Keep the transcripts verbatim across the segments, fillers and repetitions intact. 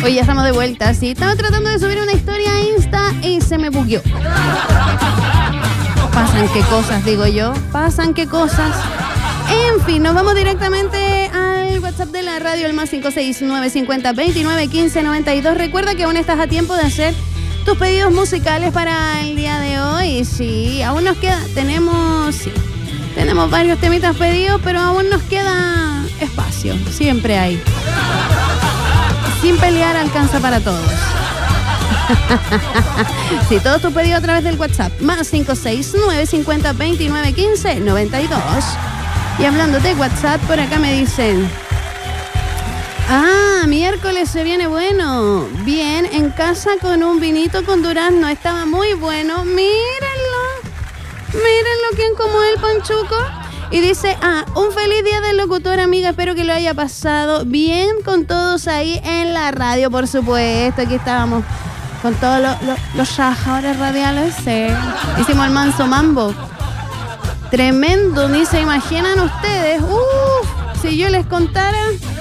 Hoy ya estamos de vuelta, sí. Estaba tratando de subir una historia a Insta y se me bugueó. Pasan qué cosas, digo yo. Pasan qué cosas. En fin, nos vamos directamente al WhatsApp de la radio, el más cinco seis nueve cinco cero veintinueve quince noventa y dos. Recuerda que aún estás a tiempo de hacer tus pedidos musicales para el día de hoy. Sí, aún nos queda, tenemos, sí, tenemos varios temitas pedidos, pero aún nos queda espacio. Siempre hay. Sin pelear alcanza para todos. Sí, todos tus pedidos a través del WhatsApp. Más cinco seis nueve cinco cero veintinueve quince noventa y dos. Y hablando de WhatsApp, por acá me dicen... Ah, miércoles se viene bueno. Bien, en casa con un vinito con durazno. Estaba muy bueno. Mírenlo. Mírenlo, ¿quién como el Panchuco? Y dice, ah, un feliz día del locutor, amiga. Espero que lo haya pasado bien con todos ahí en la radio, por supuesto. Aquí estábamos con todos los, los, los trabajadores radiales. Sí. Hicimos el manso mambo. Tremendo, ni se imaginan ustedes. Uf, si yo les contara.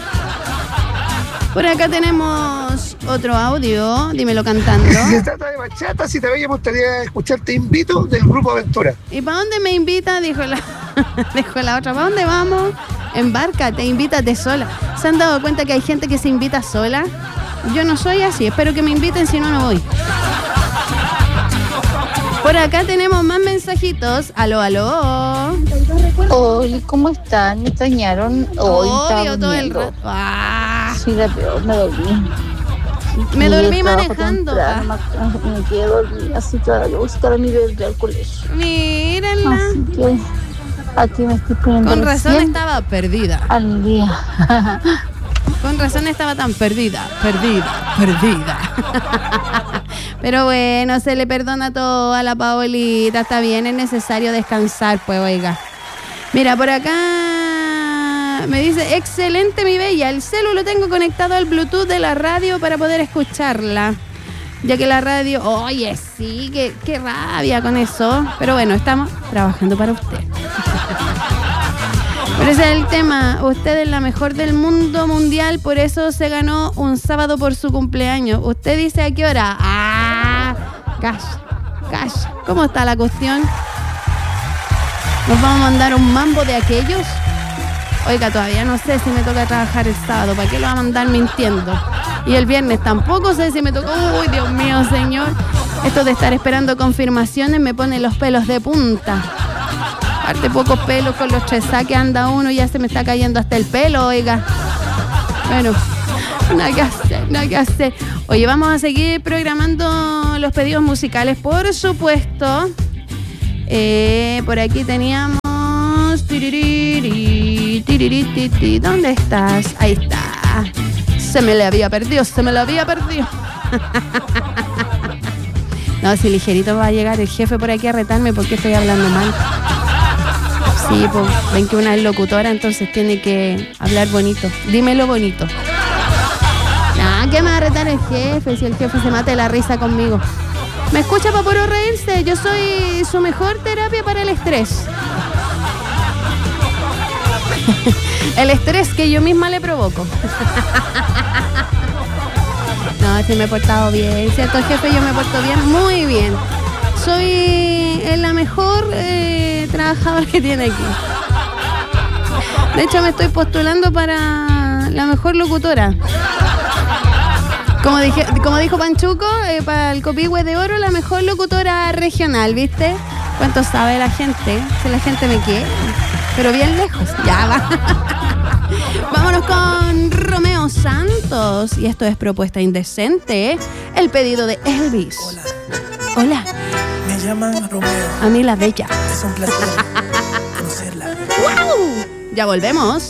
Por acá tenemos otro audio. Dímelo cantando. Si se trata de bachata, si te veía, me gustaría escuchar Te Invito del Grupo Aventura. ¿Y para dónde me invita? Dijo la, dijo la otra. ¿Para dónde vamos? Embárcate, invítate sola. ¿Se han dado cuenta que hay gente que se invita sola? Yo no soy así. Espero que me inviten, si no, no voy. Por acá tenemos más mensajitos. Aló, aló. Hola, ¿cómo están? ¿Me extrañaron? Hoy Obvio, todo el rato. Ah. Sí, la peor, me dormí. Me Y dormí el trabajo manejando. temprano, Ah. Me, me quedé dormida, así que ahora voy a buscar a mi bebé al colegio. Mírenla. Así que aquí me estoy poniendo Con razón recién estaba perdida. al día. Con razón estaba tan perdida, perdida, perdida. Pero bueno, se le perdona todo a la Paolita. Está bien, es necesario descansar, pues, oiga. Mira, por acá me dice, excelente mi bella, el celu lo tengo conectado al Bluetooth de la radio para poder escucharla. Ya que la radio, oye, sí, qué, qué rabia con eso. Pero bueno, estamos trabajando para usted. Pero ese es el tema. Usted es la mejor del mundo mundial, por eso se ganó un sábado por su cumpleaños. Usted dice a qué hora. Ah, calla, calla. ¿Cómo está la cuestión? ¿Nos vamos a mandar un mambo de aquellos? Oiga, todavía no sé si me toca trabajar el sábado. ¿Para qué lo va a mandar mintiendo? Y el viernes tampoco sé si me toca. Uy, Dios mío, señor. Esto de estar esperando confirmaciones me pone los pelos de punta. Aparte, pocos pelos con los tres que anda uno, ya se me está cayendo hasta el pelo, oiga. Bueno, nada que hacer, nada que hacer. Oye, vamos a seguir programando los pedidos musicales, por supuesto. Eh, por aquí teníamos... ¿Dónde estás? Ahí está. Se me le había perdido, se me lo había perdido. No, si ligerito va a llegar el jefe por aquí a retarme porque estoy hablando mal. Sí, pues ven que una es locutora, entonces tiene que hablar bonito. Dímelo bonito. No, ¿qué me va a retar el jefe? Si el jefe se mata de la risa conmigo. ¿Me escucha para puro reírse? Yo soy su mejor terapia para el estrés. El estrés que yo misma le provoco. No, si me he portado bien, ¿cierto, jefe? Yo me porto bien, muy bien. Soy la mejor eh, trabajadora que tiene aquí. De hecho, me estoy postulando para la mejor locutora. Como dije, como dijo Panchuco, eh, para el Copihue de Oro, la mejor locutora regional, ¿viste? ¿Cuánto sabe la gente? Si la gente me quiere. Pero bien lejos. Ya va. Vámonos con Romeo Santos. Y esto es Propuesta Indecente. El pedido de Elvis. Hola. Hola. Me llaman Romeo. A mí la bella. Es un placer conocerla. ¡Wow! Ya volvemos.